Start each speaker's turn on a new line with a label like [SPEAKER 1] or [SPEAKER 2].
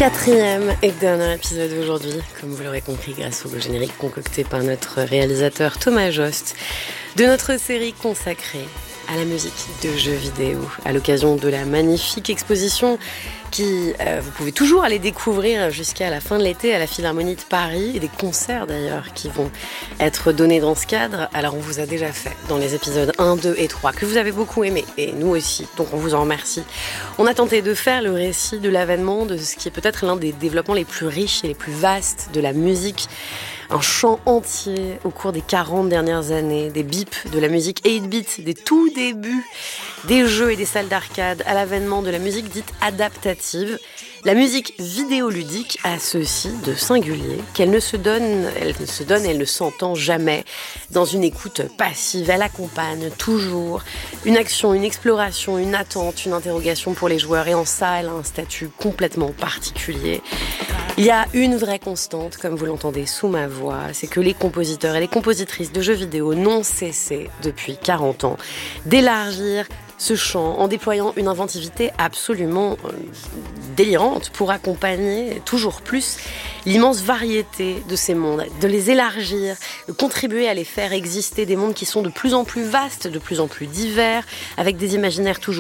[SPEAKER 1] Quatrième et dernier épisode aujourd'hui, comme vous l'aurez compris grâce au générique concocté par notre réalisateur Thomas Jost, de notre série consacrée à la musique de jeux vidéo, à l'occasion de la magnifique exposition qui, vous pouvez toujours aller découvrir jusqu'à la fin de l'été à la Philharmonie de Paris, et des concerts d'ailleurs qui vont être donnés dans ce cadre. Alors on vous a déjà fait dans les épisodes 1, 2 et 3, que vous avez beaucoup aimé, et nous aussi, donc on vous en remercie. On a tenté de faire le récit de l'avènement de ce qui est peut-être l'un des développements les plus riches et les plus vastes de la musique. Un champ entier au cours des 40 dernières années, des bips de la musique 8-bit, des tout débuts des jeux et des salles d'arcade à l'avènement de la musique dite adaptative. La musique vidéoludique a ceci de singulier qu'elle ne se donne, elle ne s'entend jamais dans une écoute passive. Elle accompagne toujours une action, une exploration, une attente, une interrogation pour les joueurs, et en ça, elle a un statut complètement particulier. Il y a une vraie constante, comme vous l'entendez sous ma voix, c'est que les compositeurs et les compositrices de jeux vidéo n'ont cessé depuis 40 ans d'élargir ce champ en déployant une inventivité absolument délirante pour accompagner toujours plus l'immense variété de ces mondes, de les élargir, de contribuer à les faire exister, des mondes qui sont de plus en plus vastes, de plus en plus divers, avec des imaginaires toujours